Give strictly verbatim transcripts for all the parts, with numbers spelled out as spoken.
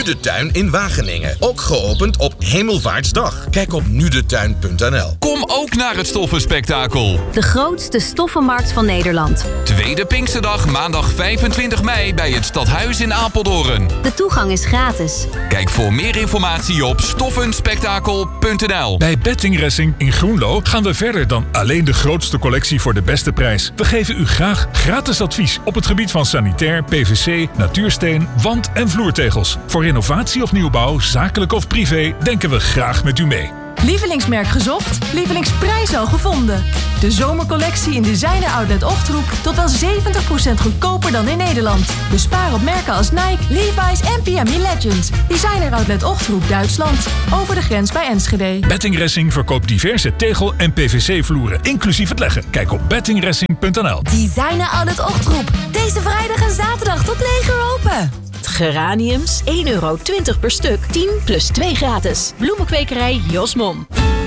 Nu de Tuin in Wageningen. Ook geopend op Hemelvaartsdag. Kijk op nu de tuin punt n l. Kom ook naar het Stoffenspektakel. De grootste stoffenmarkt van Nederland. Tweede Pinksterdag, maandag vijfentwintig mei bij het Stadhuis in Apeldoorn. De toegang is gratis. Kijk voor meer informatie op stoffenspektakel punt n l. Bij Betting Racing in Groenlo gaan we verder dan alleen de grootste collectie voor de beste prijs. We geven u graag gratis advies op het gebied van sanitair, P V C, natuursteen, wand- en vloertegels. Voor renovatie of nieuwbouw, zakelijk of privé, denken we graag met u mee. Lievelingsmerk gezocht, lievelingsprijs al gevonden. De zomercollectie in Designer Outlet Ochterhoek tot wel zeventig procent goedkoper dan in Nederland. Bespaar op merken als Nike, Levi's en P M E Legends. Designer Outlet Ochterhoek, Duitsland. Over de grens bij Enschede. Betting Racing verkoopt diverse tegel- en P V C-vloeren, inclusief het leggen. Kijk op betting racing punt n l. Designer Outlet Ochterhoek. Deze vrijdag en zaterdag tot negen uur open. Geraniums, één euro twintig per stuk. tien plus twee gratis. Bloemenkwekerij Josmom.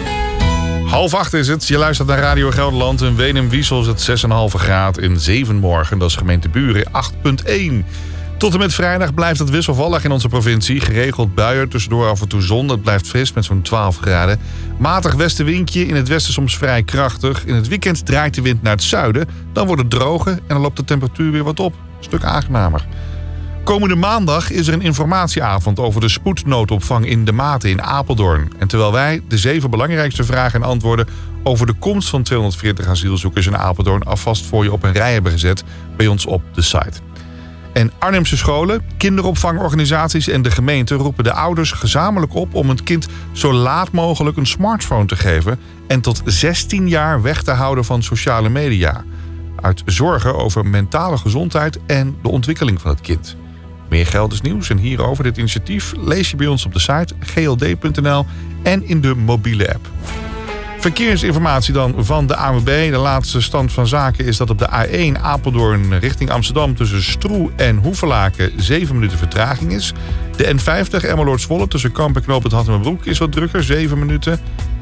Half acht is het. Je luistert naar Radio Gelderland. In Wenum-Wiesel is het zes komma vijf graden. In Zeven morgen, dat is gemeente Buren, acht komma één. Tot en met vrijdag blijft het wisselvallig in onze provincie. Geregeld buien, tussendoor af en toe zon. Het blijft fris met zo'n twaalf graden. Matig westenwindje, in het westen soms vrij krachtig. In het weekend draait de wind naar het zuiden. Dan wordt het droger en dan loopt de temperatuur weer wat op. Een stuk aangenamer. Komende maandag is er een informatieavond over de spoednoodopvang in De Maten in Apeldoorn. En terwijl wij de zeven belangrijkste vragen en antwoorden over de komst van tweehonderdveertig asielzoekers in Apeldoorn alvast voor je op een rij hebben gezet bij ons op de site. En Arnhemse scholen, kinderopvangorganisaties en de gemeente roepen de ouders gezamenlijk op om het kind zo laat mogelijk een smartphone te geven en tot zestien jaar weg te houden van sociale media. Uit zorgen over mentale gezondheid en de ontwikkeling van het kind. Meer Gelders nieuws en hierover dit initiatief lees je bij ons op de site g l d punt n l en in de mobiele app. Verkeersinformatie dan van de A N W B. De laatste stand van zaken is dat op de A één Apeldoorn richting Amsterdam tussen Stroe en Hoevelaken zeven minuten vertraging is. De N vijftig Emmeloord-Zwolle tussen Kamp en Knoop het Hattemerbroek is wat drukker, zeven minuten.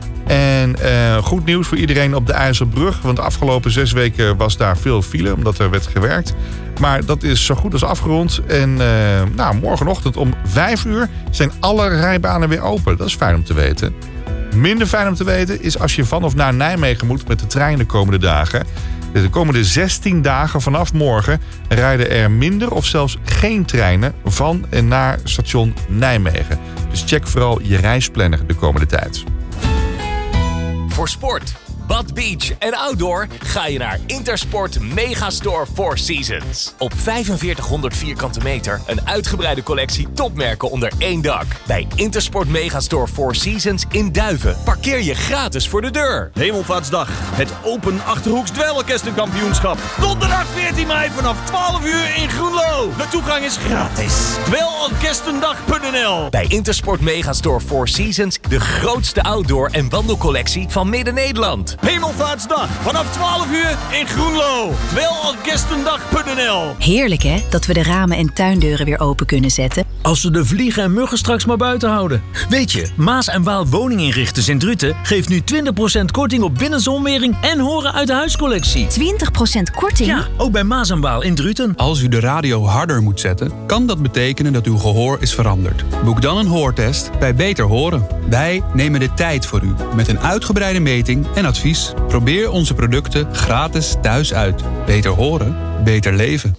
En uh, goed nieuws voor iedereen op de IJsselbrug. Want de afgelopen zes weken was daar veel file, omdat er werd gewerkt. Maar dat is zo goed als afgerond. En uh, nou, morgenochtend om vijf uur zijn alle rijbanen weer open. Dat is fijn om te weten. Minder fijn om te weten is als je van of naar Nijmegen moet met de trein de komende dagen. De komende zestien dagen vanaf morgen rijden er minder of zelfs geen treinen van en naar station Nijmegen. Dus check vooral je reisplanner de komende tijd. Voor sport, bad, beach en outdoor ga je naar Intersport Megastore Four Seasons. Op vijfenveertighonderd vierkante meter een uitgebreide collectie topmerken onder één dak. Bij Intersport Megastore Four Seasons in Duiven parkeer je gratis voor de deur. Hemelvaartsdag, het Open Achterhoeks Dweilorkestenkampioenschap. Donderdag veertien mei vanaf twaalf uur in Groenlo. De toegang is gratis. dweilorkestendag punt n l. Bij Intersport Megastore Four Seasons de grootste outdoor en wandelcollectie van Midden-Nederland. Hemelvaartsdag vanaf twaalf uur in Groenlo. dweilorkestendag punt n l. Heerlijk hè, dat we de ramen en tuindeuren weer open kunnen zetten. Als we de vliegen en muggen straks maar buiten houden. Weet je, Maas en Waal Woninginrichters in Druten geeft nu twintig procent korting op binnenzonwering en horen uit de huiscollectie. twintig procent korting? Ja, ook bij Maas en Waal in Druten. Als u de radio harder moet zetten, kan dat betekenen dat uw gehoor is veranderd. Boek dan een hoortest bij Beter Horen. Wij nemen de tijd voor u met een uitgebreide meting en advies. Probeer onze producten gratis thuis uit. Beter horen, beter leven.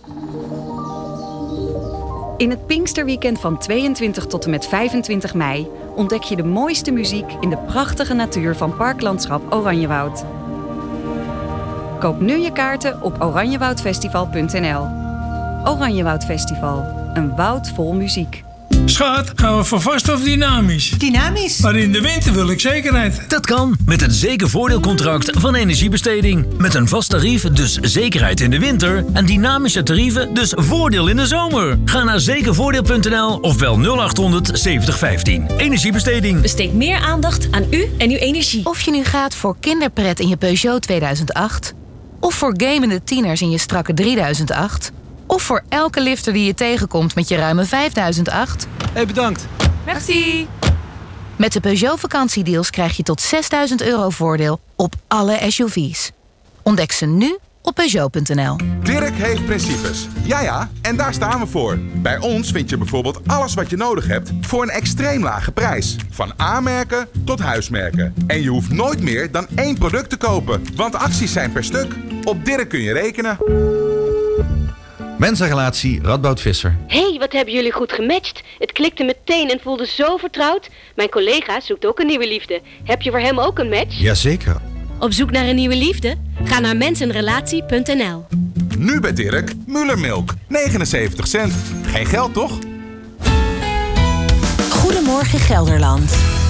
In het Pinksterweekend van tweeëntwintig tot en met vijfentwintig mei ontdek je de mooiste muziek in de prachtige natuur van Parklandschap Oranjewoud. Koop nu je kaarten op oranjewoudfestival punt n l. Oranjewoud Festival, een woud vol muziek. Schat, gaan we voor vast of dynamisch? Dynamisch? Maar in de winter wil ik zekerheid. Dat kan, met het zekervoordeelcontract van Energiebesteding. Met een vast tarief, dus zekerheid in de winter. En dynamische tarieven, dus voordeel in de zomer. Ga naar zekervoordeel punt n l of bel nul achthonderd zeventig vijftien. Energiebesteding. Besteed meer aandacht aan u en uw energie. Of je nu gaat voor kinderpret in je Peugeot tweeduizend acht... of voor gamende tieners in je strakke drieduizend acht... of voor elke lifter die je tegenkomt met je ruime vijfduizend acht. Hé, hey, bedankt. Merci. Met de Peugeot vakantiedeals krijg je tot zesduizend euro voordeel op alle S U V's. Ontdek ze nu op Peugeot punt n l. Dirk heeft principes. Ja ja, en daar staan we voor. Bij ons vind je bijvoorbeeld alles wat je nodig hebt voor een extreem lage prijs. Van A-merken tot huismerken. En je hoeft nooit meer dan één product te kopen, want acties zijn per stuk. Op Dirk kun je rekenen. Mensenrelatie Radboud Visser. Hé, wat hebben jullie goed gematcht. Het klikte meteen en voelde zo vertrouwd. Mijn collega zoekt ook een nieuwe liefde. Heb je voor hem ook een match? Jazeker. Op zoek naar een nieuwe liefde? Ga naar mensenrelatie punt n l. Nu bij Dirk, Mullermilk. negenenzeventig cent. Geen geld, toch? Goedemorgen Gelderland.